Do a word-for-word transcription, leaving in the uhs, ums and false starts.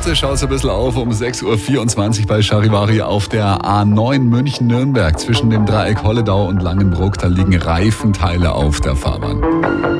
heute schaut es ein bisschen auf um sechs Uhr vierundzwanzig bei Charivari auf der A neun München-Nürnberg. Zwischen dem Dreieck Holledau und Langenbruck, da liegen Reifenteile auf der Fahrbahn.